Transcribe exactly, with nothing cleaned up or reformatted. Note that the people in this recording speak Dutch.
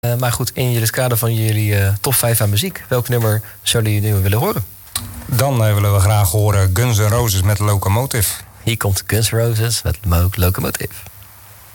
Uh, maar goed, in het kader van jullie uh, top vijf aan muziek, welk nummer zouden jullie nu willen horen? Dan uh, willen we graag horen Guns N' Roses met Locomotive. Hier komt Guns N' Roses met Locomotive.